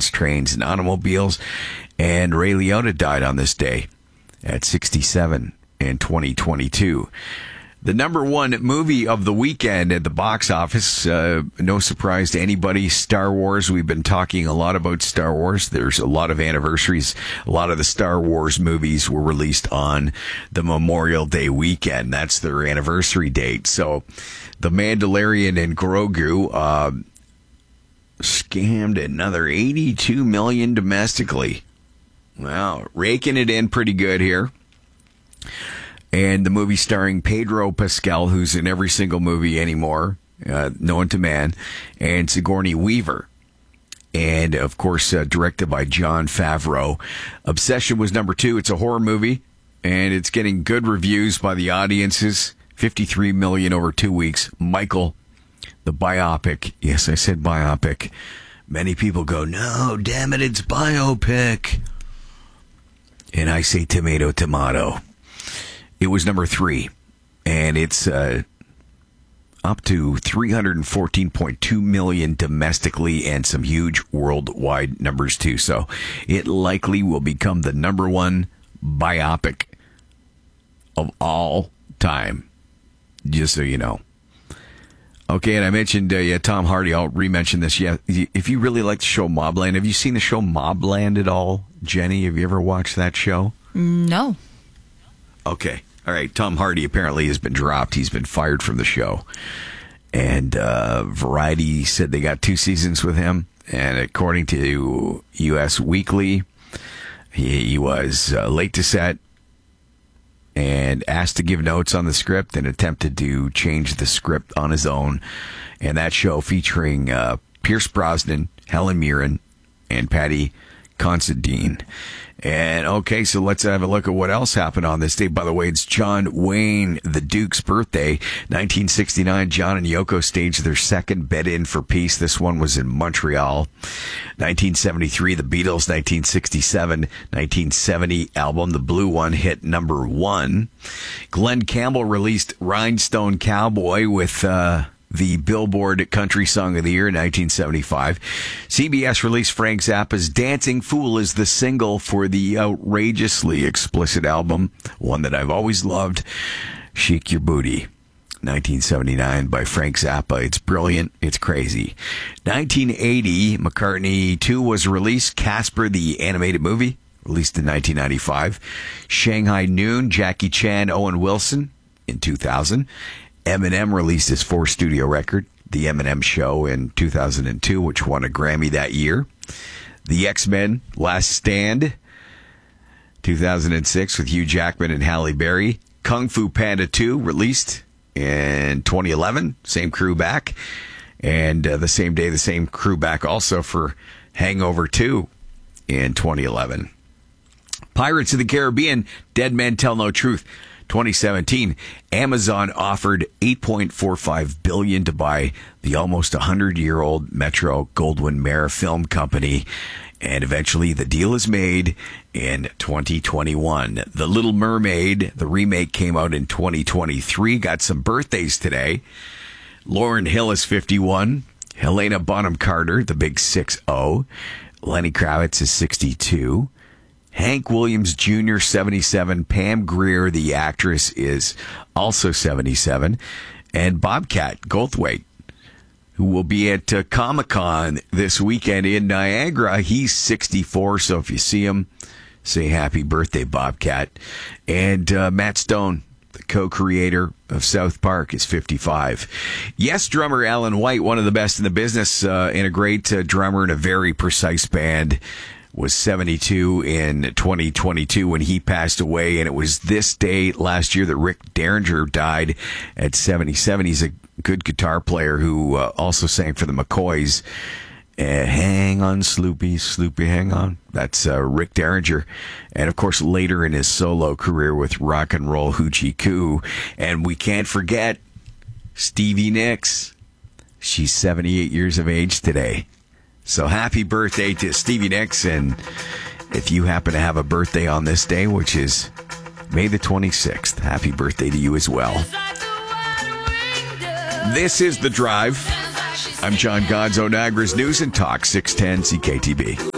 Planes, Trains, and Automobiles. And Ray Liotta died on this day at 67 in 2022. The number one movie of the weekend at the box office, no surprise to anybody, Star Wars. We've been talking a lot about Star Wars. There's a lot of anniversaries. A lot of the Star Wars movies were released on the Memorial Day weekend. That's their anniversary date. So The Mandalorian and Grogu scammed another $82 million domestically. Wow, raking it in pretty good here. And the movie starring Pedro Pascal, who's in every single movie anymore, known to man, and Sigourney Weaver. And, of course, directed by Jon Favreau. Obsession was number 2. It's a horror movie, and it's getting good reviews by the audiences. 53 million over 2 weeks. Michael, the biopic. Yes, I said biopic. Many people go, no, damn it, it's biopic. And I say tomato, tomato. It was number 3, and it's up to 314.2 million domestically and some huge worldwide numbers, too. So it likely will become the number one biopic of all time, just so you know. Okay, and I mentioned Tom Hardy. I'll re-mention this. Yeah, if you really like the show Mobland, have you seen the show Mobland at all, Jenny? Have you ever watched that show? No. Okay. All right, Tom Hardy apparently has been dropped. He's been fired from the show. And Variety said they got 2 seasons with him. And according to U.S. Weekly, he was late to set and asked to give notes on the script and attempted to change the script on his own. And that show featuring Pierce Brosnan, Helen Mirren, and Patty Considine. And okay, so let's have a look at what else happened on this day. By the way, it's John Wayne the Duke's birthday. 1969, John and Yoko staged their second Bed In for Peace. This one was in Montreal. 1973, the Beatles. 1967, 1970 album, The Blue One, hit number 1. Glenn Campbell released Rhinestone Cowboy with the Billboard Country Song of the Year in 1975. CBS released Frank Zappa's Dancing Fool as the single for the outrageously explicit album, one that I've always loved, Shake Your Booty. 1979 by Frank Zappa. It's brilliant. It's crazy. 1980, McCartney 2 was released. Casper, the animated movie, released in 1995. Shanghai Noon, Jackie Chan, Owen Wilson in 2000. Eminem released his 4th studio record, The Eminem Show, in 2002, which won a Grammy that year. The X-Men, Last Stand, 2006, with Hugh Jackman and Halle Berry. Kung Fu Panda 2, released in 2011, same crew back. And the same day, the same crew back also for Hangover 2 in 2011. Pirates of the Caribbean, Dead Men Tell No Truth. 2017, Amazon offered $8.45 billion to buy the almost 100-year-old Metro-Goldwyn-Mayer film company, and eventually the deal is made in 2021. The Little Mermaid, the remake, came out in 2023. Got some birthdays today. Lauryn Hill is 51. Helena Bonham Carter, the big 6-0. Lenny Kravitz is 62. Hank Williams Jr., 77. Pam Grier, the actress, is also 77. And Bobcat Goldthwait, who will be at Comic-Con this weekend in Niagara, he's 64. So if you see him, say happy birthday, Bobcat. And Matt Stone, the co-creator of South Park, is 55. Yes, drummer Alan White, one of the best in the business, and a great drummer in a very precise band, was 72 in 2022 when he passed away. And it was this day last year that Rick Derringer died at 77. He's a good guitar player who also sang for the McCoys. Hang on, Sloopy, Sloopy, hang on. That's Rick Derringer. And, of course, later in his solo career with Rock and Roll Hoochie Coo. And we can't forget Stevie Nicks. She's 78 years of age today. So happy birthday to Stevie Nicks. And if you happen to have a birthday on this day, which is May the 26th, happy birthday to you as well. This is The Drive. I'm John Godzo, Niagara's News and Talk, 610 CKTB.